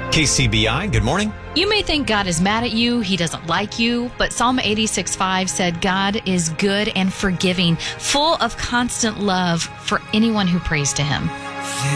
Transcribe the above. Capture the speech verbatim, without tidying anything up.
K C B I, good morning. You may think God is mad at you, he doesn't like you, but Psalm eighty-six five said God is good and forgiving, full of constant love for anyone who prays to him.